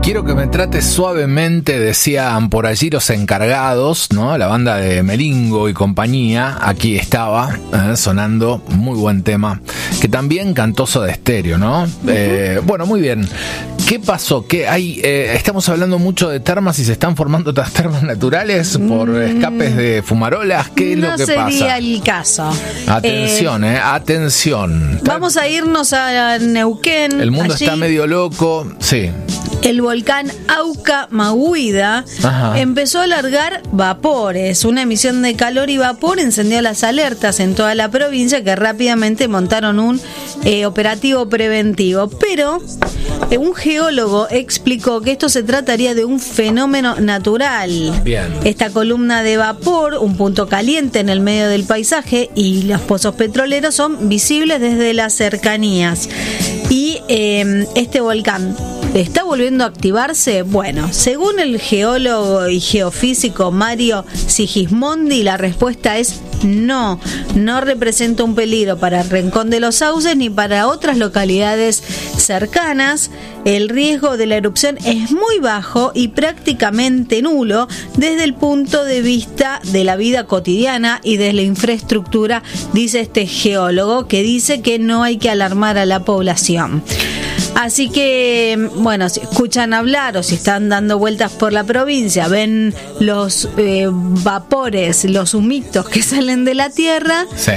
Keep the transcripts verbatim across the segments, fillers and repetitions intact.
Quiero que me trates suavemente, decían por allí los encargados, ¿no? La banda de Melingo y compañía, aquí estaba, eh, sonando, muy buen tema, que también cantó Soda Stereo, ¿no? Uh-huh. Eh, bueno, muy bien. ¿Qué pasó? ¿Qué hay? Eh, estamos hablando mucho de termas y se están formando otras termas naturales por mm. escapes de fumarolas. ¿Qué es no lo que pasa? No sería el caso. Atención, eh, eh atención. Vamos a irnos a Neuquén. El mundo allí. Está medio loco, sí. El volcán Auca-Mahuida empezó a largar vapores. Una emisión de calor y vapor encendió las alertas en toda la provincia, que rápidamente montaron un eh, operativo preventivo. Pero eh, un geólogo explicó que esto se trataría de un fenómeno natural. Bien. Esta columna de vapor, un punto caliente en el medio del paisaje, y los pozos petroleros son visibles desde las cercanías. Y eh, este volcán ¿está volviendo a activarse? Bueno, según el geólogo y geofísico Mario Sigismondi, la respuesta es no. No representa un peligro para el Rincón de los Sauces ni para otras localidades cercanas. El riesgo de la erupción es muy bajo y prácticamente nulo desde el punto de vista de la vida cotidiana y de la infraestructura, dice este geólogo, que dice que no hay que alarmar a la población. Así que, bueno, si escuchan hablar o si están dando vueltas por la provincia, ven los eh, vapores, los humitos que salen de la tierra, sí.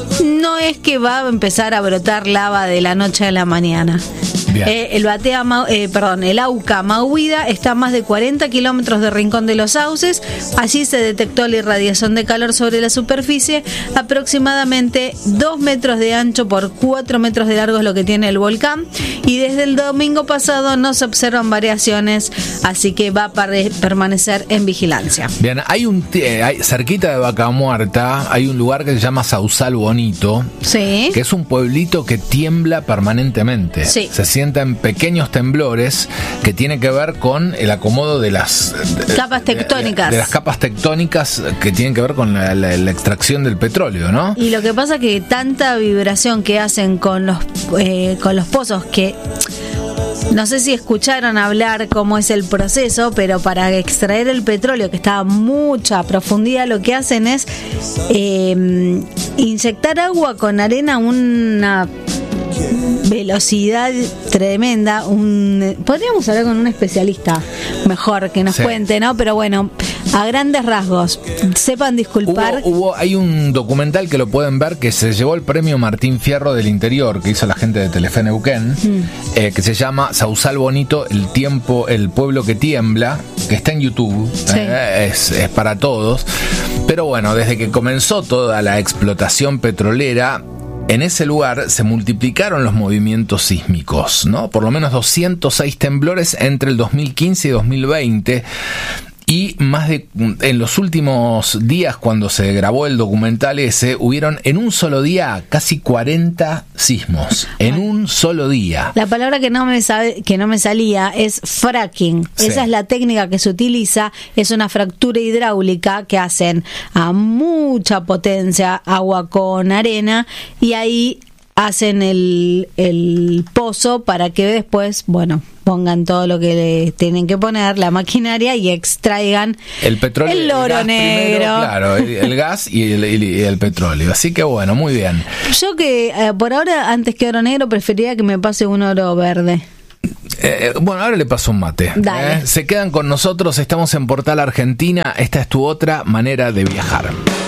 No es que va a empezar a brotar lava de la noche a la mañana. Eh, el Batea, eh, perdón, el Auca-Mahuida está a más de cuarenta kilómetros de Rincón de los Sauces. Allí se detectó la irradiación de calor sobre la superficie, aproximadamente dos metros de ancho por cuatro metros de largo es lo que tiene el volcán, y desde el domingo pasado no se observan variaciones, así que va a par- permanecer en vigilancia. Bien, hay un eh, hay, cerquita de Vaca Muerta hay un lugar que se llama Sausal Bonito, sí, que es un pueblito que tiembla permanentemente. Sí. Se sienten pequeños temblores que tiene que ver con el acomodo de las capas tectónicas. De, de las capas tectónicas que tienen que ver con la, la, la extracción del petróleo, ¿no? Y lo que pasa es que tanta vibración que hacen con los eh, con los pozos, que no sé si escucharon hablar cómo es el proceso, pero para extraer el petróleo, que está a mucha profundidad, lo que hacen es eh, inyectar agua con arena a una velocidad tremenda. Un, podríamos hablar con un especialista mejor que nos sí. cuente, ¿no? Pero bueno, a grandes rasgos, sepan disculpar. Hubo, hubo, hay un documental que lo pueden ver que se llevó el premio Martín Fierro del Interior, que hizo la gente de Telefe Neuquén, mm. eh, que se llama Sausal Bonito, el tiempo, el pueblo que tiembla, que está en YouTube, sí. eh, es, es para todos. Pero bueno, desde que comenzó toda la explotación petrolera, en ese lugar se multiplicaron los movimientos sísmicos, ¿no? Por lo menos doscientos seis temblores entre el dos mil quince y dos mil veinte. Y más de en los últimos días, cuando se grabó el documental ese, hubieron en un solo día casi cuarenta sismos. En un solo día. La palabra que no me sabe, que no me salía es fracking. Sí. Esa es la técnica que se utiliza. Es una fractura hidráulica que hacen a mucha potencia, agua con arena, y ahí hacen el, el pozo para que después, bueno, pongan todo lo que le tienen que poner, la maquinaria, y extraigan el petróleo, el oro el negro. Primero, claro, el, el gas y el, el, el petróleo. Así que bueno, muy bien. Yo que eh, por ahora, antes que oro negro, preferiría que me pase un oro verde. Eh, bueno, ahora le paso un mate. ¿eh? Se quedan con nosotros, estamos en Portal Argentina. Esta es tu otra manera de viajar.